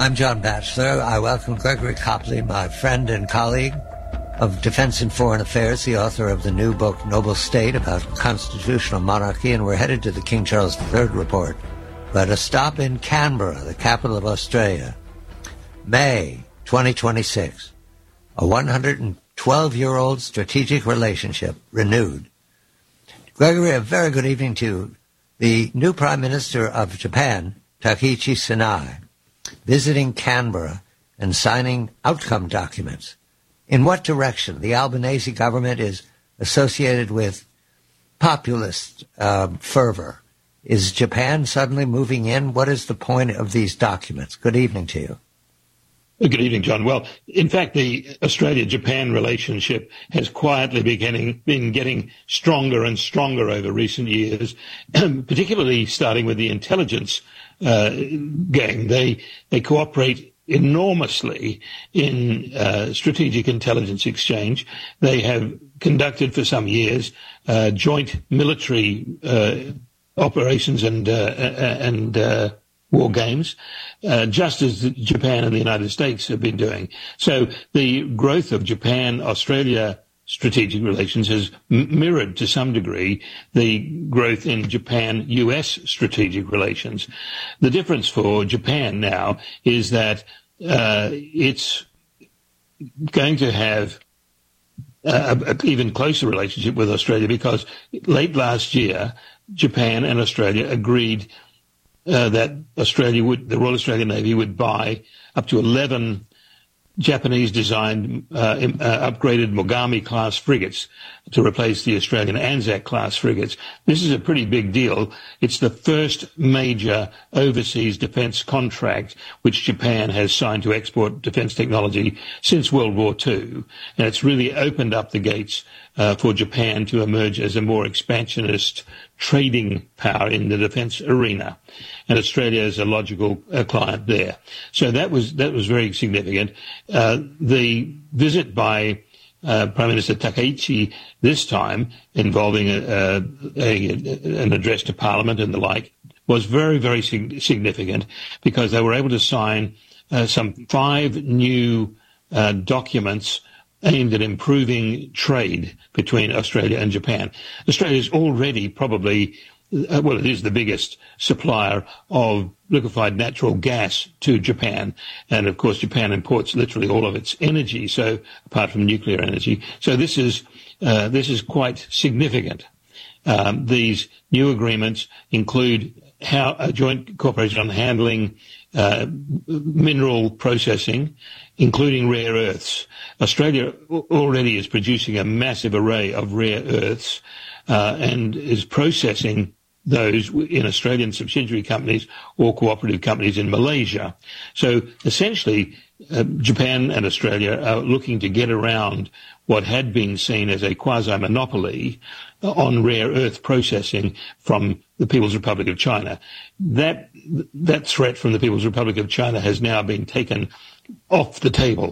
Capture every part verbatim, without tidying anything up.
I'm John Batchelor. I welcome Gregory Copley, my friend and colleague of Defense and Foreign Affairs, the author of the new book, Noble State, about constitutional monarchy, and we're headed to the King Charles the Third report. But a stop in Canberra, the capital of Australia, May twenty twenty-six. A one hundred twelve-year-old strategic relationship renewed. Gregory, a very good evening to you. The new Prime Minister of Japan, Takaichi Sinai, visiting Canberra and signing outcome documents. In what direction? The Albanese government is associated with populist uh, fervor. Is Japan suddenly moving in? What is the point of these documents? Good evening to you. Good evening, John. Well, in fact, the Australia-Japan relationship has quietly beginning, been getting stronger and stronger over recent years, particularly starting with the intelligence uh, game. They they cooperate enormously in uh, strategic intelligence exchange. They have conducted for some years uh, joint military uh, operations and uh, and uh, war games, uh, just as Japan and the United States have been doing. So the growth of Japan-Australia strategic relations has m- mirrored to some degree the growth in Japan-U S strategic relations. The difference for Japan now is that uh, it's going to have an even closer relationship with Australia, because late last year, Japan and Australia agreed Uh, that Australia would, the Royal Australian Navy would buy up to eleven Japanese-designed uh, uh, upgraded Mogami-class frigates to replace the Australian Anzac-class frigates. This is a pretty big deal. It's the first major overseas defence contract which Japan has signed to export defence technology since World War Two. And it's really opened up the gates uh, for Japan to emerge as a more expansionist trading power in the defence arena. And Australia is a logical uh, client there. So that was that was very significant. Uh, the visit by uh, Prime Minister Takaichi this time, involving a, a, a, an address to Parliament and the like, was very, very sig- significant because they were able to sign uh, some five new uh, documents aimed at improving trade between Australia and Japan. Australia is already probably Uh, well, it is the biggest supplier of liquefied natural gas to Japan. And, of course, Japan imports literally all of its energy, so apart from nuclear energy. So this is uh, this is quite significant. Um, these new agreements include how a joint cooperation on handling uh, mineral processing, including rare earths. Australia already is producing a massive array of rare earths uh, and is processing those in Australian subsidiary companies or cooperative companies in Malaysia. So essentially, uh, Japan and Australia are looking to get around what had been seen as a quasi-monopoly on rare earth processing from the People's Republic of China. That that threat from the People's Republic of China has now been taken off the table.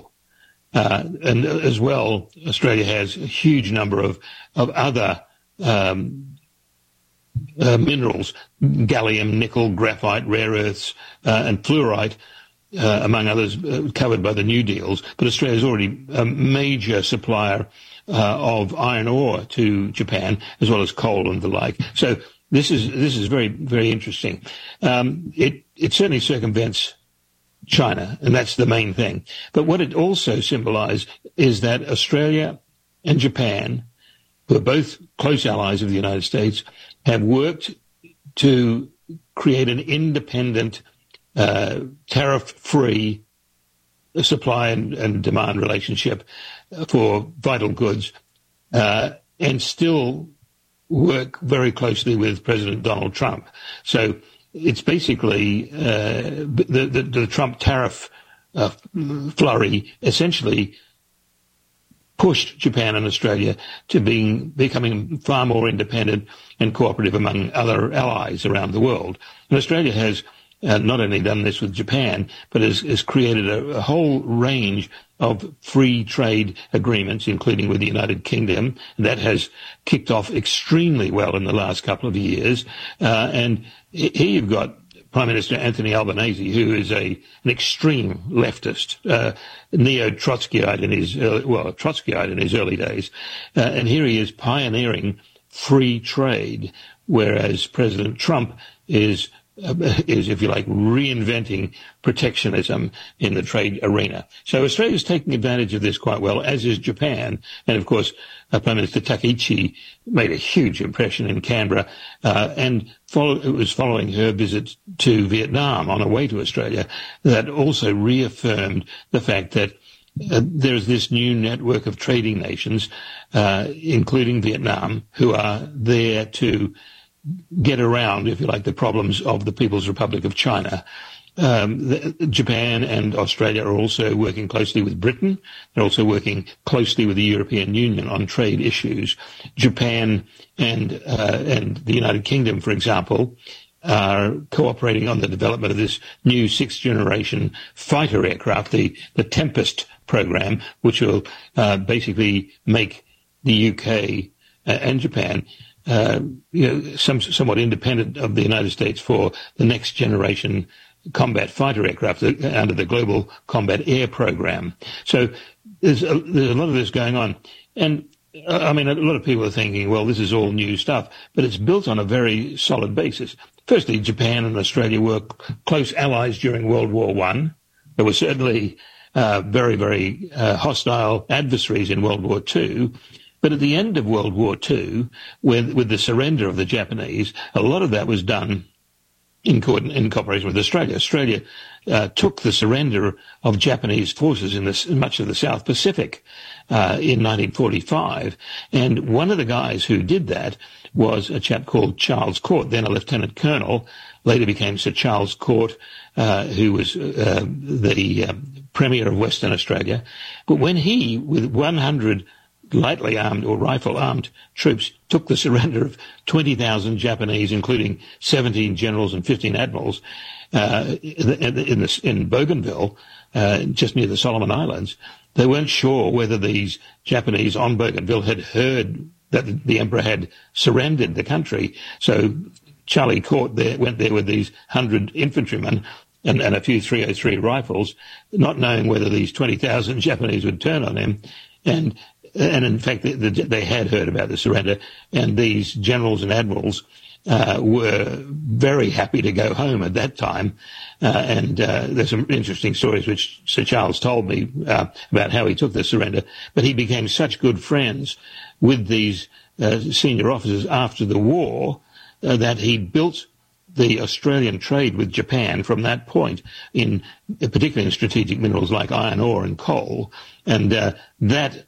Uh, and as well, Australia has a huge number of, of other um, uh, minerals, gallium, nickel, graphite, rare earths, uh, and fluorite, uh, among others, uh, covered by the new deals. But Australia is already a major supplier uh, of iron ore to Japan, as well as coal and the like. So this is this is very, very interesting. Um, it, it certainly circumvents China, and that's the main thing. But what it also symbolized is that Australia and Japan, who are both close allies of the United States, have worked to create an independent, uh, tariff-free supply and, and demand relationship for vital goods, uh, and still work very closely with President Donald Trump. So it's basically uh, the, the, the Trump tariff uh, flurry essentially pushed Japan and Australia to being becoming far more independent and cooperative among other allies around the world. And Australia has uh, not only done this with Japan, but has, has created a, a whole range of free trade agreements, including with the United Kingdom. That has kicked off extremely well in the last couple of years. Uh, and here you've got Prime Minister Anthony Albanese, who is a an extreme leftist, uh, neo-Trotskyite in his early, well, Trotskyite in his early days, uh, and here he is pioneering free trade, whereas President Trump is uh, is, if you like, reinventing protectionism in the trade arena. So Australia is taking advantage of this quite well, as is Japan, and of course, uh, Prime Minister Takaichi made a huge impression in Canberra, uh, and follow, it was following her visit to Vietnam on her way to Australia that also reaffirmed the fact that uh, there's this new network of trading nations, uh, including Vietnam, who are there to get around, if you like, the problems of the People's Republic of China. Um, the, Japan and Australia are also working closely with Britain. They're also working closely with the European Union on trade issues. Japan and uh, and the United Kingdom, for example, are cooperating on the development of this new sixth generation fighter aircraft, the, the Tempest program, which will uh, basically make the U K uh, and Japan uh, you know, some, somewhat independent of the United States for the next generation combat fighter aircraft under the Global Combat Air Program. So there's a, there's a lot of this going on. And I mean, a lot of people are thinking, well, this is all new stuff, but it's built on a very solid basis. Firstly, Japan and Australia were close allies during World War One. There were certainly uh, very, very uh, hostile adversaries in World War Two. But at the end of World War Two, with, with the surrender of the Japanese, a lot of that was done in, co- in cooperation with Australia. Australia uh, took the surrender of Japanese forces in, the, in much of the South Pacific uh, in nineteen forty-five. And one of the guys who did that was a chap called Charles Court, then a lieutenant colonel, later became Sir Charles Court, uh, who was uh, the uh, Premier of Western Australia. But when he, with one hundred lightly armed or rifle-armed troops, took the surrender of twenty thousand Japanese, including seventeen generals and fifteen admirals, uh, in, in, the, in Bougainville, uh, just near the Solomon Islands. They weren't sure whether these Japanese on Bougainville had heard that the emperor had surrendered the country. So Charlie Court there, went there with these hundred infantrymen and, and a few three oh three rifles, not knowing whether these twenty thousand Japanese would turn on him. And And in fact, the, the, they had heard about the surrender, and these generals and admirals uh, were very happy to go home at that time. Uh, and uh, there's some interesting stories which Sir Charles told me uh, about how he took the surrender. But he became such good friends with these uh, senior officers after the war uh, that he built the Australian trade with Japan from that point, in particularly in strategic minerals like iron ore and coal, and uh, that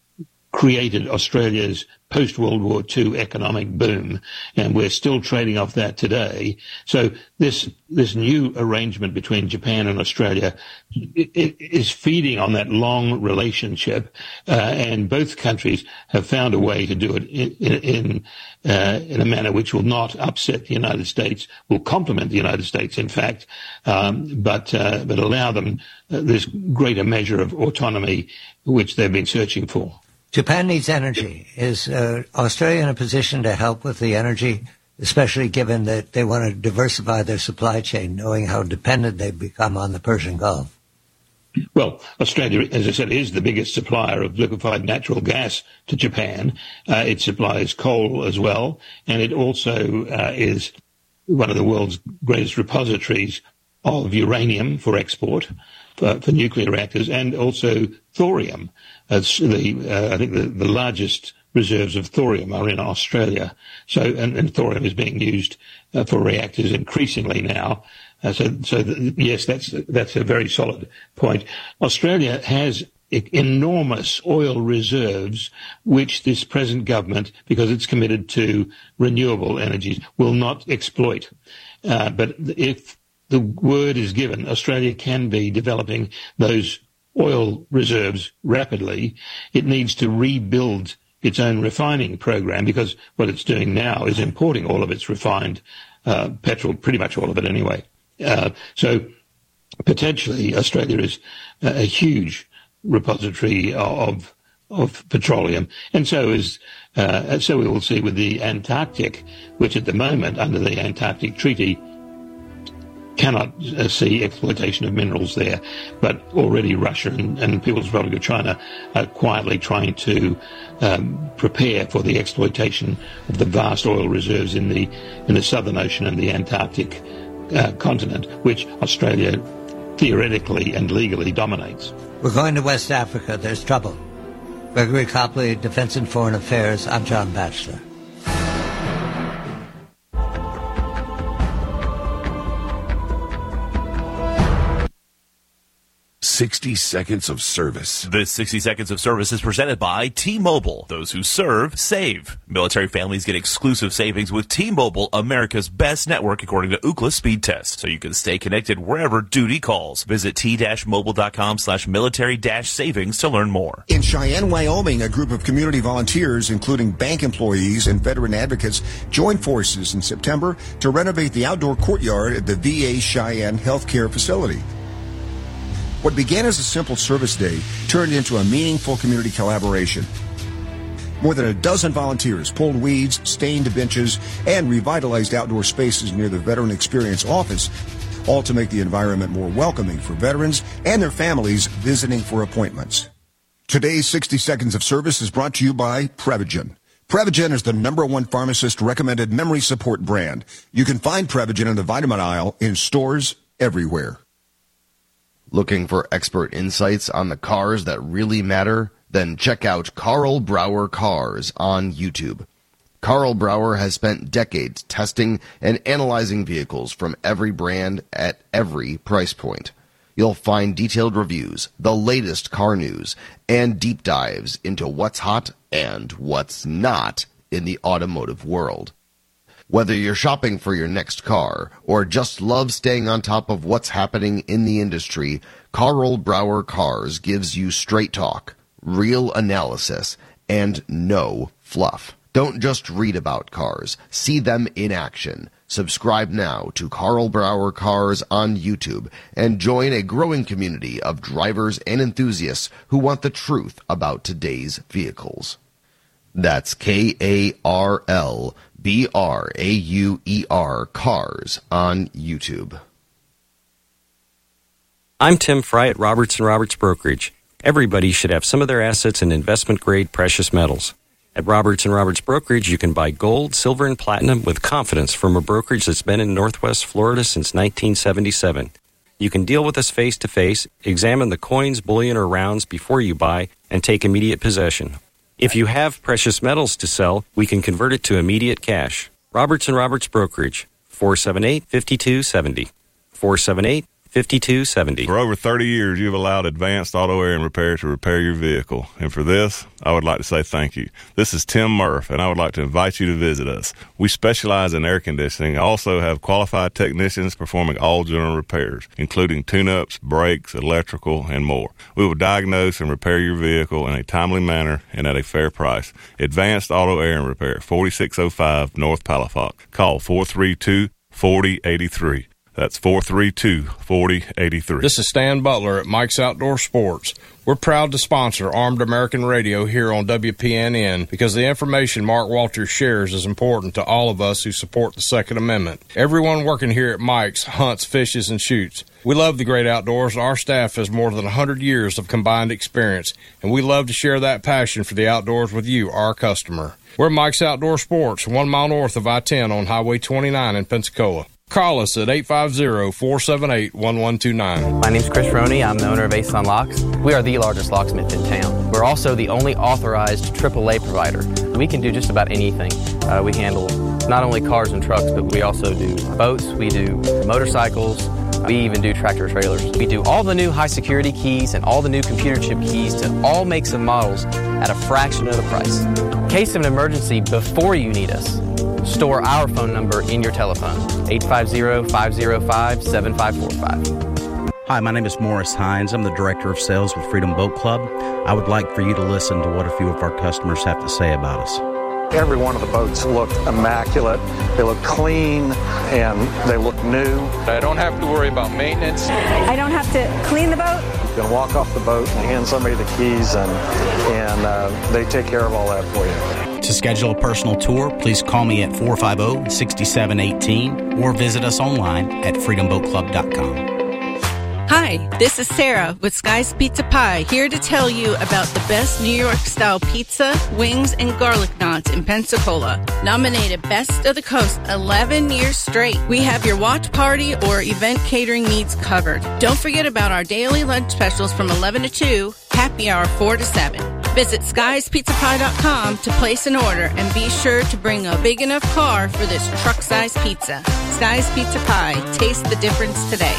created Australia's post-World War Two economic boom, and we're still trading off that today. So this this new arrangement between Japan and Australia it, it is feeding on that long relationship, uh, and both countries have found a way to do it in in, uh, in a manner which will not upset the United States, will complement the United States, in fact, um, but uh, but allow them uh, this greater measure of autonomy which they've been searching for. Japan needs energy. Is uh, Australia in a position to help with the energy, especially given that they want to diversify their supply chain, knowing how dependent they've become on the Persian Gulf? Well, Australia, as I said, is the biggest supplier of liquefied natural gas to Japan. Uh, it supplies coal as well, and it also uh, is one of the world's greatest repositories of uranium for export, for, for nuclear reactors, and also thorium. Uh, the, uh, I think the, the largest reserves of thorium are in Australia. So, and, and thorium is being used uh, for reactors increasingly now. Uh, so, so the, yes, that's that's a very solid point. Australia has enormous oil reserves, which this present government, because it's committed to renewable energies, will not exploit. Uh, but if the word is given, Australia can be developing those oil reserves rapidly. It needs to rebuild its own refining program, because what it's doing now is importing all of its refined uh, petrol, pretty much all of it anyway. Uh, so potentially Australia is a, a huge repository of of petroleum, and so is uh, so we will see with the Antarctic, which at the moment under the Antarctic Treaty cannot uh, see exploitation of minerals there. But already Russia and, and People's Republic of China are quietly trying to um, prepare for the exploitation of the vast oil reserves in the in the Southern Ocean and the Antarctic uh, continent, which Australia theoretically and legally dominates. We're going to West Africa. There's trouble. Gregory Copley, Defense and Foreign Affairs. I'm John Batchelor. sixty seconds of service. This sixty seconds of service is presented by T-Mobile. Those who serve, save. Military families get exclusive savings with T-Mobile, America's best network according to Ookla speed test. So you can stay connected wherever duty calls. Visit t-mobile.com slash military dash savings to learn more. In Cheyenne, Wyoming, a group of community volunteers, including bank employees and veteran advocates, joined forces in September to renovate the outdoor courtyard at the V A Cheyenne Healthcare Facility. What began as a simple service day turned into a meaningful community collaboration. More than a dozen volunteers pulled weeds, stained benches, and revitalized outdoor spaces near the Veteran Experience office, all to make the environment more welcoming for veterans and their families visiting for appointments. Today's sixty seconds of service is brought to you by Prevagen. Prevagen is the number one pharmacist-recommended memory support brand. You can find Prevagen in the vitamin aisle in stores everywhere. Looking for expert insights on the cars that really matter? Then check out Carl Brower Cars on YouTube. Carl Brower has spent decades testing and analyzing vehicles from every brand at every price point. You'll find detailed reviews, the latest car news, and deep dives into what's hot and what's not in the automotive world. Whether you're shopping for your next car or just love staying on top of what's happening in the industry, Carl Brower Cars gives you straight talk, real analysis, and no fluff. Don't just read about cars. See them in action. Subscribe now to Carl Brower Cars on YouTube and join a growing community of drivers and enthusiasts who want the truth about today's vehicles. That's K A R L B R A U E R Cars on YouTube. I'm Tim Fry at Roberts and Roberts Brokerage. Everybody should have some of their assets in investment-grade precious metals. At Roberts and Roberts Brokerage, you can buy gold, silver, and platinum with confidence from a brokerage that's been in Northwest Florida since nineteen seventy-seven. You can deal with us face-to-face, examine the coins, bullion, or rounds before you buy, and take immediate possession. If you have precious metals to sell, we can convert it to immediate cash. Roberts and Roberts Brokerage, four seven eight, five two seven zero. four seven eight, five two seven zero. For over thirty years, you've allowed Advanced Auto Air and Repair to repair your vehicle. And for this, I would like to say thank you. This is Tim Murph, and I would like to invite you to visit us. We specialize in air conditioning, also have qualified technicians performing all general repairs, including tune-ups, brakes, electrical, and more. We will diagnose and repair your vehicle in a timely manner and at a fair price. Advanced Auto Air and Repair, forty-six oh five North Palafox. Call four three two, four oh eight three. That's four three two, four oh eight three. This is Stan Butler at Mike's Outdoor Sports. We're proud to sponsor Armed American Radio here on W P N N because the information Mark Walters shares is important to all of us who support the Second Amendment. Everyone working here at Mike's hunts, fishes, and shoots. We love the great outdoors. Our staff has more than one hundred years of combined experience, and we love to share that passion for the outdoors with you, our customer. We're Mike's Outdoor Sports, one mile north of I ten on Highway twenty-nine in Pensacola. Call us at eight five zero, four seven eight, one one two nine. My name's Chris Roney. I'm the owner of Ace On Locks. We are the largest locksmith in town. We're also the only authorized triple A provider. We can do just about anything. Uh, we handle not only cars and trucks, but we also do boats, we do motorcycles, we even do tractor trailers. We do all the new high security keys and all the new computer chip keys to all makes and models at a fraction of the price. In case of an emergency before you need us, store our phone number in your telephone, eight five zero, five zero five, seven five four five. Hi, my name is Morris Hines. I'm the Director of Sales with Freedom Boat Club. I would like for you to listen to what a few of our customers have to say about us. Every one of the boats looked immaculate. They look clean and they look new. I don't have to worry about maintenance. I don't have to clean the boat. You can walk off the boat and hand somebody the keys and, and uh, they take care of all that for you. To schedule a personal tour, please call me at four five zero, six seven one eight or visit us online at freedom boat club dot com. Hi, this is Sarah with Sky's Pizza Pie, here to tell you about the best New York-style pizza, wings, and garlic knots in Pensacola. Nominated Best of the Coast eleven years straight. We have your watch party or event catering needs covered. Don't forget about our daily lunch specials from eleven to two, happy hour four to seven. Visit skys pizza pie dot com to place an order and be sure to bring a big enough car for this truck-sized pizza. Sky's Pizza Pie. Taste the difference today.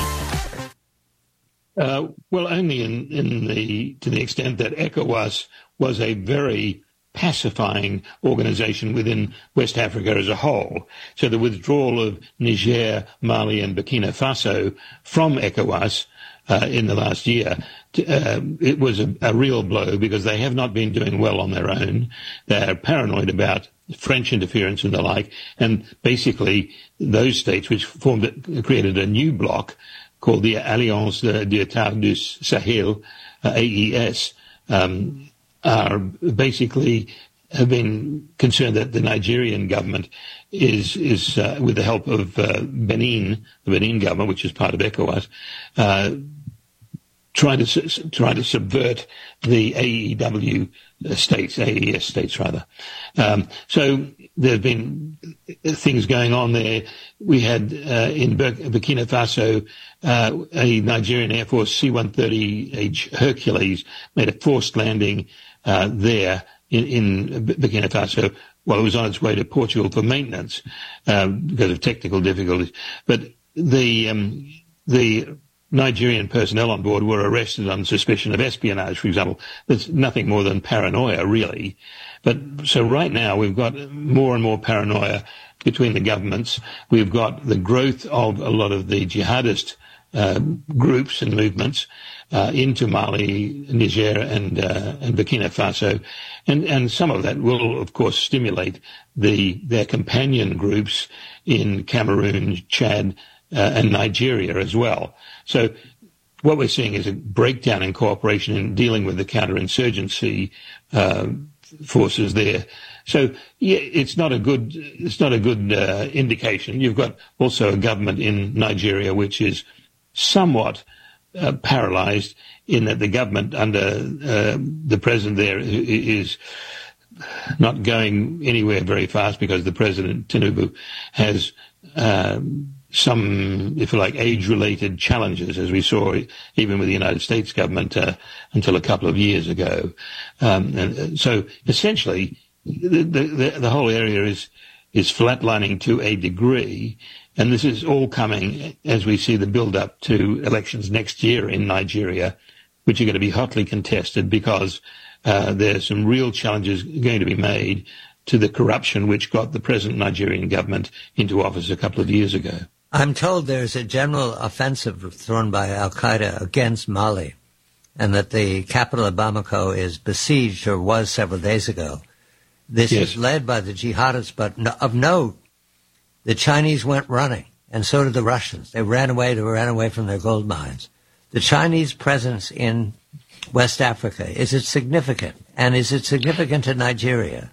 Uh, well, only in, in the to the extent that ECOWAS was a very pacifying organization within West Africa as a whole. So the withdrawal of Niger, Mali, and Burkina Faso from ECOWAS uh, in the last year, uh, it was a, a real blow because they have not been doing well on their own. They're paranoid about French interference and the like, and basically those states which formed created a new bloc called the Alliance d'État du Sahel, uh, A E S, um, are basically have been concerned that the Nigerian government is, is uh, with the help of uh, Benin, the Benin government, which is part of ECOWAS, uh, trying to trying to subvert the A E W states, A E S states rather. Um, so there have been things going on there. We had uh, in Bur- Burkina Faso uh, a Nigerian Air Force C one thirty H Hercules made a forced landing uh, there in, in Burkina Faso while it was on its way to Portugal for maintenance uh, because of technical difficulties. But the um, the Nigerian personnel on board were arrested on suspicion of espionage, for example. There's nothing more than paranoia, really. But so right now we've got more and more paranoia between the governments. We've got the growth of a lot of the jihadist uh, groups and movements uh, into Mali, Niger, and, uh, and Burkina Faso, and and some of that will, of course, stimulate the their companion groups in Cameroon, Chad, uh, and Nigeria as well. So what we're seeing is a breakdown in cooperation in dealing with the counterinsurgency uh, forces there. So yeah, it's not a good it's not a good uh, indication. You've got also a government in Nigeria which is somewhat uh, paralyzed in that the government under uh, the president there is not going anywhere very fast because the president Tinubu has um, some, if you like, age-related challenges, as we saw even with the United States government uh, until a couple of years ago. Um, and so essentially, the, the, the whole area is is flatlining to a degree, and this is all coming as we see the build-up to elections next year in Nigeria, which are going to be hotly contested because uh, there's some real challenges going to be made to the corruption which got the present Nigerian government into office a couple of years ago. I'm told there's a general offensive thrown by Al-Qaeda against Mali, and that the capital of Bamako is besieged, or was several days ago. This yes. is led by the jihadists, but no, of note, the Chinese went running, and so did the Russians. They ran away, they ran away from their gold mines. The Chinese presence in West Africa, is it significant? And is it significant to Nigeria?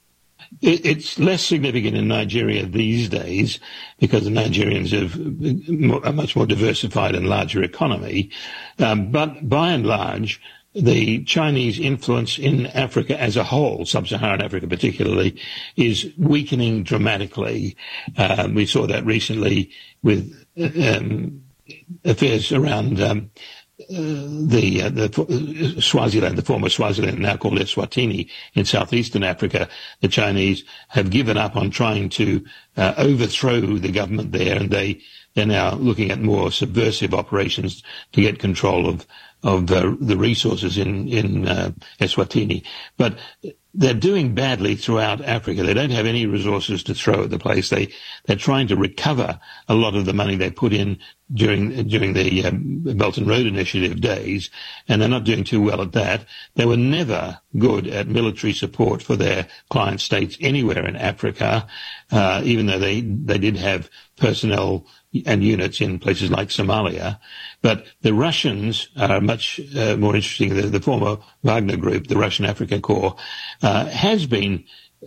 It's less significant in Nigeria these days because the Nigerians have a much more diversified and larger economy. Um, but by and large, the Chinese influence in Africa as a whole, sub-Saharan Africa particularly, is weakening dramatically. Um, we saw that recently with um, affairs around um, Uh, the, uh, the Swaziland, the former Swaziland, now called Eswatini in southeastern Africa. The Chinese have given up on trying to uh, overthrow the government there, and they they're now looking at more subversive operations to get control of of uh, the resources in in uh, Eswatini. But they're doing badly throughout Africa. They don't have any resources to throw at the place. They they're trying to recover a lot of the money they put in during during the um, Belt and Road Initiative days, and they're not doing too well at that. They were never good at military support for their client states anywhere in Africa, uh, even though they they did have personnel and units in places like Somalia. But the Russians are much uh, more interesting. The, the former Wagner Group, the Russian Africa Corps, uh, has been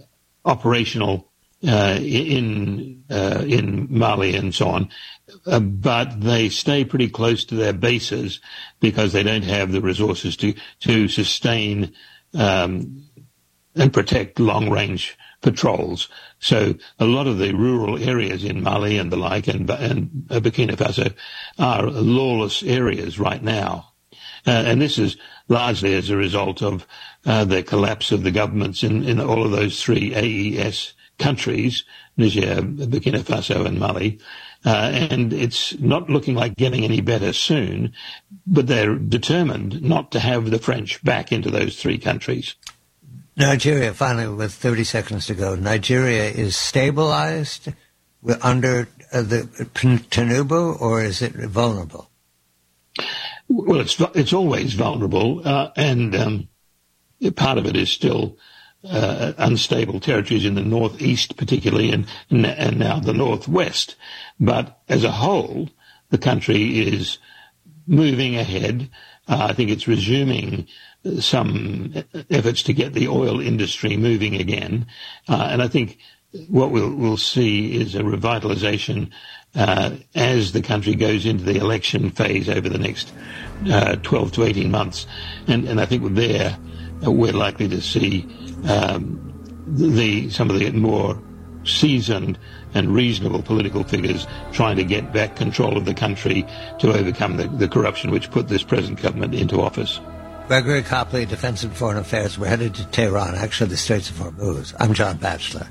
operational uh, in uh, in Mali and so on, uh, but they stay pretty close to their bases because they don't have the resources to to sustain um, and protect long-range patrols. So a lot of the rural areas in Mali and the like and, and Burkina Faso are lawless areas right now. Uh, and this is largely as a result of uh, the collapse of the governments in, in all of those three A E S countries, Niger, Burkina Faso and Mali. Uh, and it's not looking like getting any better soon, but they're determined not to have the French back into those three countries. Nigeria, finally, with thirty seconds to go. Nigeria is stabilized under uh, the Tinubu, or is it vulnerable? Well, it's it's always vulnerable, uh, and um, part of it is still uh, unstable territories in the northeast, particularly, and and now the northwest. But as a whole, the country is moving ahead. Uh, I think it's resuming some efforts to get the oil industry moving again. Uh, and I think what we'll, we'll see is a revitalization uh, as the country goes into the election phase over the next uh, twelve to eighteen months. And, and I think there uh, we're likely to see um, the some of the more seasoned and reasonable political figures trying to get back control of the country to overcome the, the corruption which put this present government into office. Gregory Copley, Defense and Foreign Affairs. We're headed to Tehran, actually the Straits of Hormuz. I'm John Batchelor.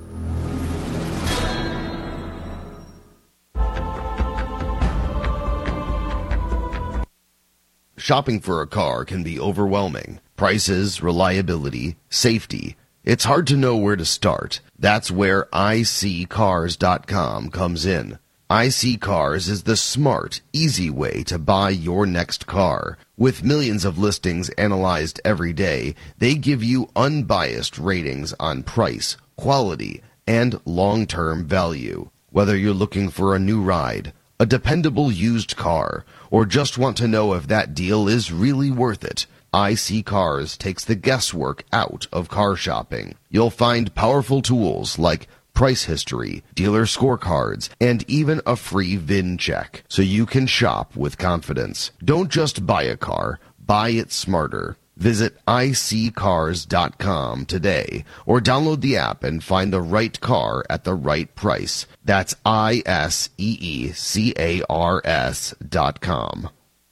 Shopping for a car can be overwhelming. Prices, reliability, safety. It's hard to know where to start. That's where I C cars dot com comes in. iSeeCars is the smart, easy way to buy your next car. With millions of listings analyzed every day, they give you unbiased ratings on price, quality, and long-term value. Whether you're looking for a new ride, a dependable used car, or just want to know if that deal is really worth it, iSeeCars takes the guesswork out of car shopping. You'll find powerful tools like price history, dealer scorecards, and even a free V I N check, so you can shop with confidence. Don't just buy a car, buy it smarter. Visit I C cars dot com today, or download the app and find the right car at the right price. That's I S E E C A R S dot com.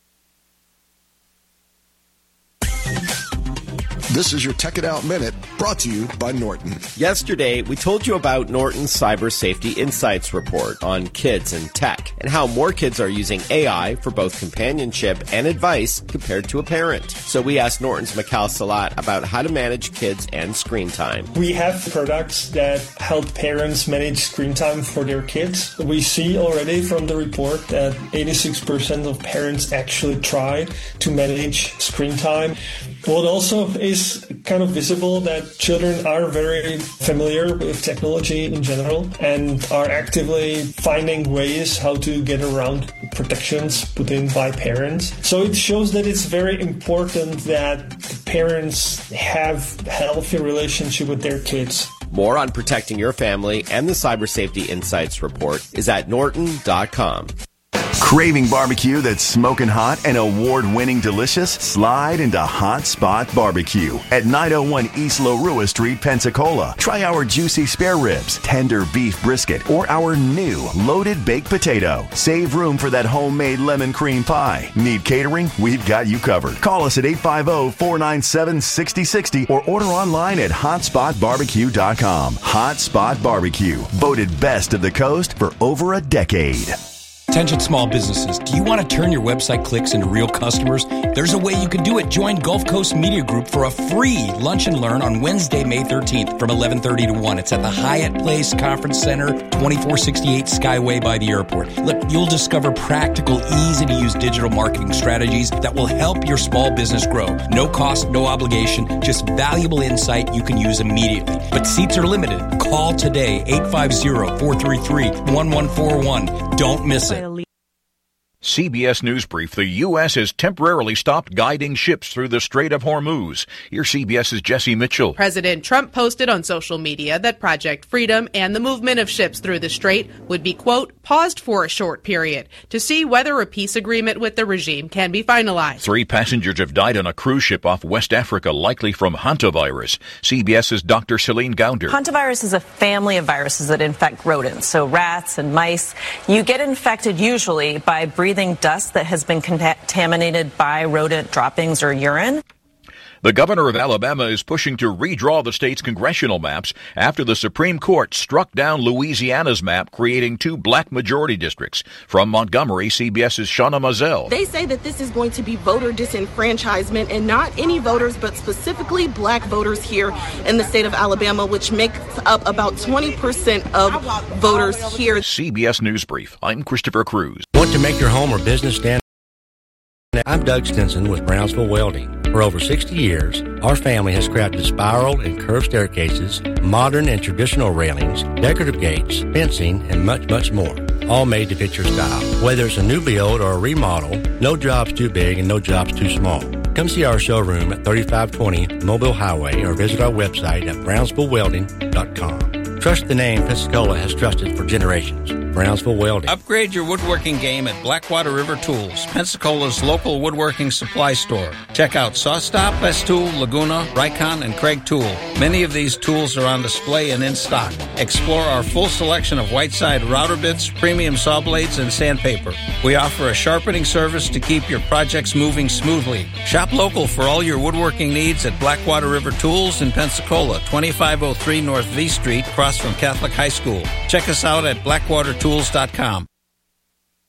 This is your Tech It Out Minute, brought to you by Norton. Yesterday, we told you about Norton's Cyber Safety Insights report on kids and tech, and how more kids are using A I for both companionship and advice compared to a parent. So we asked Norton's Mikhail Salat about how to manage kids and screen time. We have products that help parents manage screen time for their kids. We see already from the report that eighty-six percent of parents actually try to manage screen time. What also is kind of visible that children are very familiar with technology in general and are actively finding ways how to get around protections put in by parents. So it shows that it's very important that the parents have a healthy relationship with their kids. More on protecting your family and the Cyber Safety Insights report is at norton dot com. Craving barbecue that's smoking hot and award-winning delicious? Slide into Hot Spot Barbecue at nine oh one East Larua Street, Pensacola. Try our juicy spare ribs, tender beef brisket, or our new loaded baked potato. Save room for that homemade lemon cream pie. Need catering? We've got you covered. Call us at eight five zero, four nine seven, six zero six zero or order online at hot spot barbecue dot com. Hot Spot Barbecue, voted best of the coast for over a decade. Attention small businesses, do you want to turn your website clicks into real customers? There's a way you can do it. Join Gulf Coast Media Group for a free lunch and learn on Wednesday, May thirteenth from eleven thirty to one. It's at the Hyatt Place Conference Center, twenty-four sixty-eight Skyway by the airport. Look, you'll discover practical, easy-to-use digital marketing strategies that will help your small business grow. No cost, no obligation, just valuable insight you can use immediately. But seats are limited. Call today, eight five zero, four three three, one one four one. Don't miss it. C B S News Brief. The U S has temporarily stopped guiding ships through the Strait of Hormuz. Here's CBS's Jesse Mitchell. President Trump posted on social media that Project Freedom and the movement of ships through the strait would be, quote, paused for a short period to see whether a peace agreement with the regime can be finalized. Three passengers have died on a cruise ship off West Africa, likely from hantavirus. CBS's Doctor Celine Gounder. Hantavirus is a family of viruses that infect rodents, so rats and mice. You get infected usually by breathing dust that has been contaminated by rodent droppings or urine. The governor of Alabama is pushing to redraw the state's congressional maps after the Supreme Court struck down Louisiana's map, creating two black majority districts. From Montgomery, CBS's Shauna Mazel. They say that this is going to be voter disenfranchisement, and not any voters, but specifically black voters here in the state of Alabama, which makes up about twenty percent of voters here. C B S News Brief. I'm Christopher Cruz. Want to make your home or business stand? I'm Doug Stinson with Brownsville Welding. For over sixty years, our family has crafted spiral and curved staircases, modern and traditional railings, decorative gates, fencing, and much, much more. All made to fit your style. Whether it's a new build or a remodel, no job's too big and no job's too small. Come see our showroom at thirty-five twenty Mobile Highway or visit our website at brownsville welding dot com. Trust the name Pensacola has trusted for generations. Brownsville Welding. Upgrade your woodworking game at Blackwater River Tools, Pensacola's local woodworking supply store. Check out Sawstop, Festool, Laguna, Rikon, and Craig Tool. Many of these tools are on display and in stock. Explore our full selection of Whiteside router bits, premium saw blades, and sandpaper. We offer a sharpening service to keep your projects moving smoothly. Shop local for all your woodworking needs at Blackwater River Tools in Pensacola, twenty-five oh three North V Street, across from Catholic High School. Check us out at blackwater tools dot com.